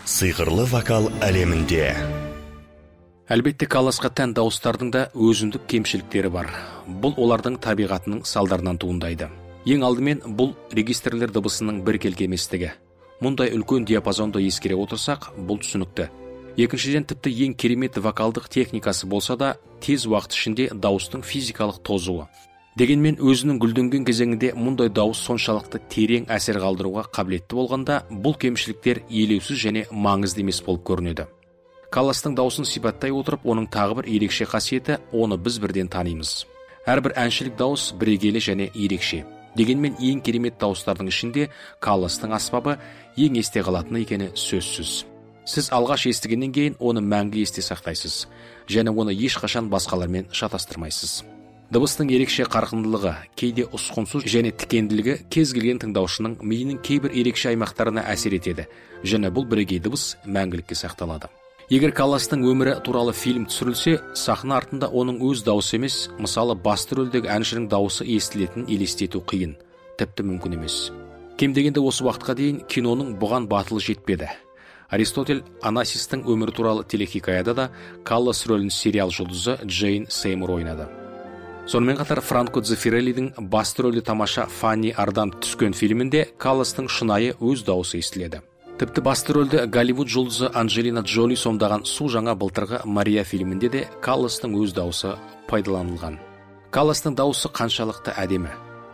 Сиқырлы вокал әлемінде. Әлбетте Калласқа тән дауыстардың да өзіндік кемшіліктері бар. Бұл олардың табиғатының салдарынан туындайды. Ең алдымен бұл регистрлер дыбысының біркелкі еместігі. Мұндай үлкен диапазонды ескере отырсақ, бұл түсінікті. Екіншіден, тіпті ең керемет вокалдық техникасы болса да, тез уақыт ішінде дауыстың физикалық тозуы. Дегенмен өзінің гүлденген кезеңінде мұндай дауыс соншалықты терең әсер қалдыруға қабілетті болғанда, бұл кемшіліктер елеусіз және маңызды емес болып көрінеді. Калластың дауысын сипаттай отырып, оның тағы бір ерекше қасиеті, оны біз бірден танимыз. Әрбір әншілік дауыс бірегейлі және ерекше. Дегенмен ең керемет дауыстардың ішінде Калластың аспабы ең есте қалатыны екені сөзсіз. Сіз алғаш естігеннен кейін оны мәңгі есте сақтайсыз, және оны ешқашан басқалармен шатастырмайсыз. Дыбыстың ерекше қарқындылығы, кейде ұсқынсыз және тікенділігі кез келген тыңдаушының миының кейбір ерекше аймақтарына әсер етеді, және бұл бірегей дыбыс мәңгілікке сақталады. Егер Калластың өмірі туралы фильм түсірілсе, сахна артында оның өз дауысы емес, мысалы басты рөлдегі әншінің дауысы естілетінін елестету қиын, тіпті мүмкін емес. Кем дегенде осы уақытқа дейін киноның бұған батылы жетпеді. Аристотель Анасистің өмірі туралы телехикаяда да Каллас рөлін сериал жұлдызы Джейн Сеймур ойнады. Сонымен қатар Франко Дзеффиреллидің басты рөлі тамаша Фанни Ардан түскен фильмінде Калластың шынайы өз дауысы естіледі. Тіпті басты рөлді Голливуд жұлдызы Анджелина Джоли сомдаған Су жаңа былтырғы Мария фильмінде де Калластың өз дауысы пайдаланылған. Калластың дауысы қаншалықты әдемі?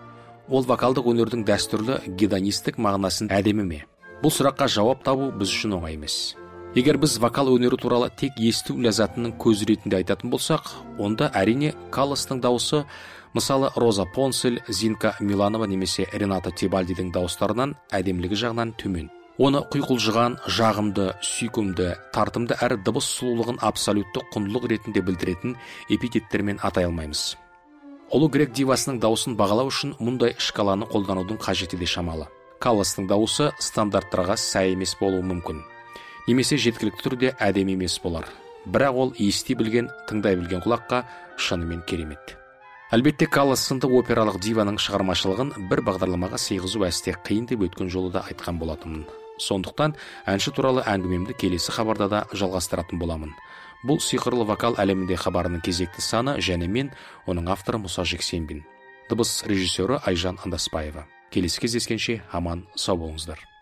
Ол вокалдық өнердің дәстүрлі гедонистік мағынасын әдемі ме? Бұл сұраққа жауап табу біз үшін оңай емес. Егер біз вокал өнері туралы тек есту ләззатының көзі ретінде айтатын болсақ, онда әрине Калластың дауысы, мысалы Роза Понсель, Зинка Миланова немесе Рената Тебальдидің дауыстарынан әдемілігі жағынан төмен. Оны құйқылжыған, жағымды, сүйкімді, тартымды әрі дыбыс сұлулығын абсолютті құндылық ретінде білдіретін эпитеттермен атай алмаймыз. Ұлы грек дивасының дауысын бағалау үшін мұндай шкаланы қолданудың қажеті де шамалы. Калластың дауысы стандарттарға сай емес болуы мүмкін. Немесе жеткілікті түрде әдемі емес болар. Бірақ ол ести білген, тыңдай білген құлаққа шынымен керемет. Әлбетте Каллас сынды опералық диваның шығармашылығын бір бағдарламаға сыйғызу әсте қиын деп өткен жолы да айтқан болатынмын. Сондықтан әнші туралы әңгімемді келесі хабарда да жалғастыратын боламын. Бұл сиқырлы вокал әлемінде хабарының кезекті саны, және мен оның авторы Мұса Жексенбин. Дыбыс режиссері Айжан Андаспаева. Келесі кездескенше аман сау болыңыздар.